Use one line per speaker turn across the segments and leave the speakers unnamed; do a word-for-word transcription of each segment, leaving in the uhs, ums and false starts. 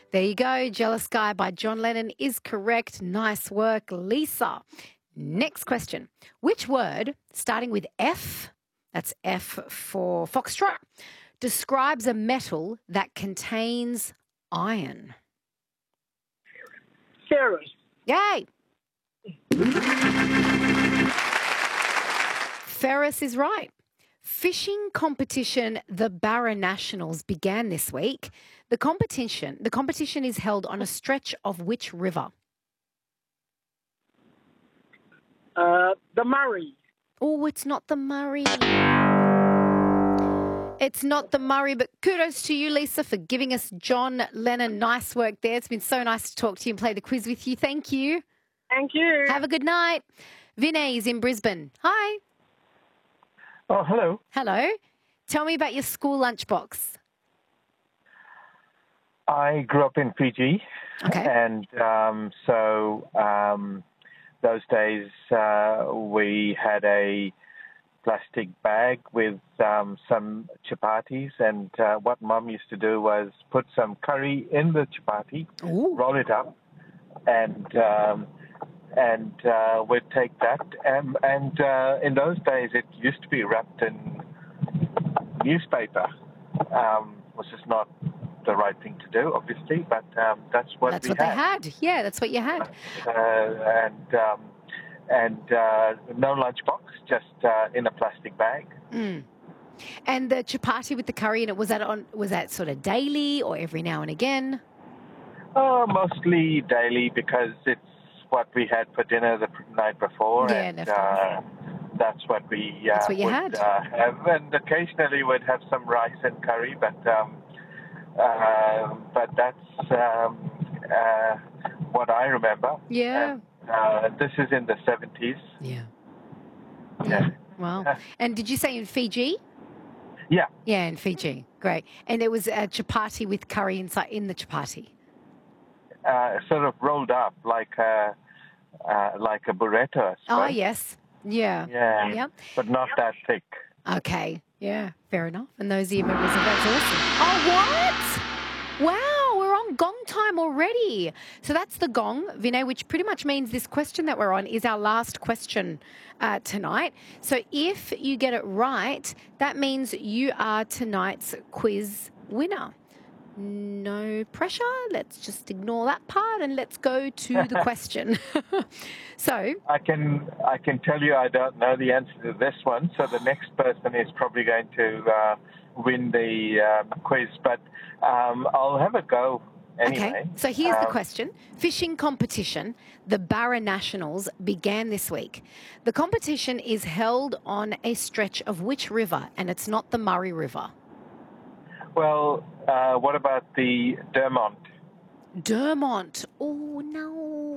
There you go. Jealous Guy by John Lennon is correct. Nice work, Lisa. Next question. Which word, starting with F, that's F for Foxtrot, describes a metal that contains iron?
Ferrous.
Yay! Ferris is right. Fishing competition, the Barra Nationals, began this week. The competition, the competition is held on a stretch of which river?
Uh, the Murray.
Oh, it's not the Murray. It's not the Murray, but kudos to you, Lisa, for giving us John Lennon. Nice work there. It's been so nice to talk to you and play the quiz with you. Thank you.
Thank you.
Have a good night. Vinay is in Brisbane. Hi.
Oh, hello.
Hello. Tell me about your school lunchbox.
I grew up in Fiji.
Okay.
And um, so um, those days uh, we had a plastic bag with um, some chapatis. And uh, what Mum used to do was put some curry in the chapati,
Ooh.
roll it up, and um, and uh, we'd take that. And, and uh, in those days, it used to be wrapped in newspaper, um, which is not the right thing to do, obviously, but um, that's what
That's
we
what
had.
they had. Yeah, that's what you had.
Uh, and um, and uh, no lunchbox, just uh, in a plastic bag.
Mm. And the chapati with the curry in it, was that on? Was that sort of daily or every now and again?
Oh, mostly daily, because it's what we had for dinner the night before.
Yeah,
and,
definitely.
uh, that's what we uh,
That's what you
would
had.
Uh, have. And occasionally we'd have some rice and curry, but um, uh, but that's um, uh, what I remember.
Yeah.
And, uh, this is in the seventies.
Yeah.
Yeah.
Wow. And did you say in Fiji?
Yeah.
Yeah, in Fiji. Great. And there was a chapati with curry inside in the chapati.
Uh, sort of rolled up like a, uh, like a burrito, I
Oh,
suppose.
yes. Yeah.
Yeah.
Yep.
But not that thick.
Okay. Yeah, fair enough. And those are your memories of that's awesome. Oh, what? Wow, we're on gong time already. So that's the gong, Vinay, which pretty much means this question that we're on is our last question uh, tonight. So if you get it right, that means you are tonight's quiz winner. No pressure. Let's just ignore that part and let's go to the question. So
I can I can tell you I don't know the answer to this one, so the next person is probably going to uh, win the um, quiz. But um, I'll have a go anyway.
Okay, so here's the
Um,
question. Fishing competition, the Barra Nationals, began this week. The competition is held on a stretch of which river? And it's not the Murray River.
Well, uh, what about the Dermont?
Dermont. Oh, no.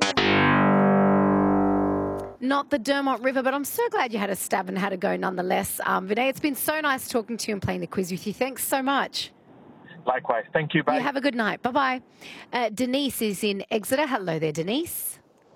Not the Dermont River, but I'm so glad you had a stab and had a go nonetheless. Um, Vinay, it's been so nice talking to you and playing the quiz with you. Thanks so much.
Likewise. Thank you. Bye.
You have a good night. Bye-bye. Uh, Denise is in Exeter. Hello there, Denise.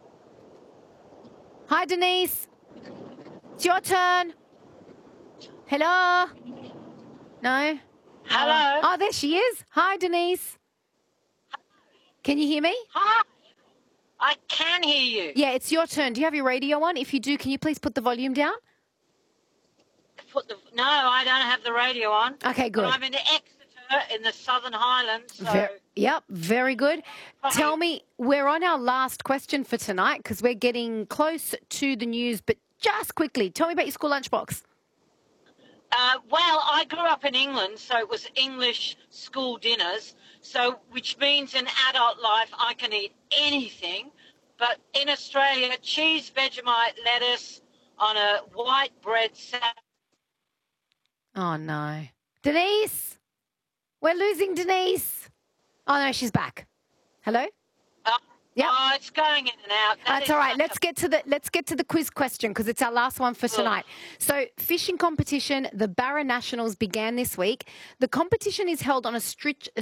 Hi, Denise. It's your turn. Hello? No?
Hello.
Oh, there she is. Hi, Denise. Can you hear me?
Hi. I can hear you.
Yeah, it's your turn. Do you have your radio on? If you do, can you please put the volume down?
Put the, no, I don't have the radio on.
Okay, good.
But I'm in Exeter in the Southern Highlands. So
Ver- yep, very good. Tell me, we're on our last question for tonight because we're getting close to the news, but just quickly, tell me about your school lunchbox.
Uh, well, I grew up in England, so it was English school dinners, so which means in adult life I can eat anything. But in Australia, cheese, Vegemite, lettuce on a white bread salad.
Oh, no. Denise? We're losing Denise. Oh, no, she's back. Hello?
Uh,
Yep.
Oh, it's going in and out. That
That's
is
all right.
such
Let's
a-
get to the let's get to the quiz question because it's our last one for tonight. So, fishing competition, the Barra Nationals began this week. The competition is held on a stretch a